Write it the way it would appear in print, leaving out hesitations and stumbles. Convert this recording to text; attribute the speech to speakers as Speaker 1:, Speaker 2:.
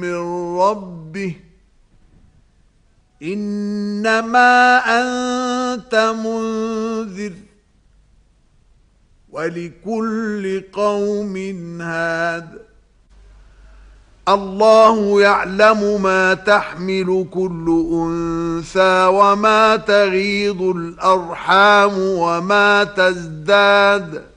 Speaker 1: من ربه إنما أنت منذر ولكل قوم هاد الله يعلم ما تحمل كل أنثى وما تغيض الأرحام وما تزداد